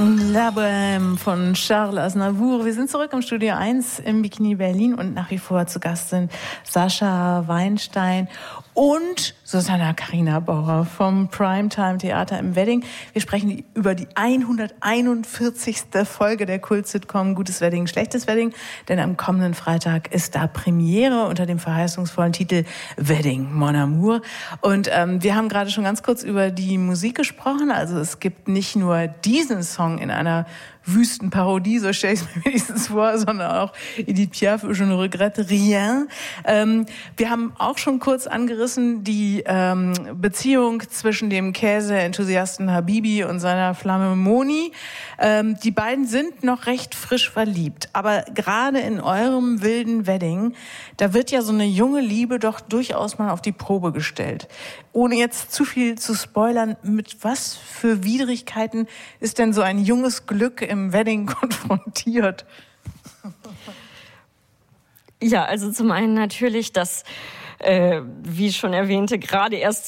La Bohème von Charles Aznavour. Wir sind zurück im Studio 1 im Bikini Berlin und nach wie vor zu Gast sind Sascha Weinstein und Susanna Carina Bauer vom Primetime Theater im Wedding. Wir sprechen über die 141. Folge der Kult-Sitcom Gutes Wedding, Schlechtes Wedding, denn am kommenden Freitag ist da Premiere unter dem verheißungsvollen Titel Wedding, Mon Amour. Und wir haben gerade schon ganz kurz über die Musik gesprochen. Also es gibt nicht nur diesen Song in einer Wüstenparodie, so stelle ich es mir wenigstens vor, sondern auch Edith Piaf, Je ne regrette rien. Wir haben auch schon kurz angerissen die Beziehung zwischen dem Käse-Enthusiasten Habibi und seiner Flamme Moni. Die beiden sind noch recht frisch verliebt, aber gerade in eurem wilden Wedding, da wird ja so eine junge Liebe doch durchaus mal auf die Probe gestellt. Ohne jetzt zu viel zu spoilern, mit was für Widrigkeiten ist denn so ein junges Glück im Wedding konfrontiert? Ja, also zum einen natürlich, dass, wie schon erwähnte, gerade erst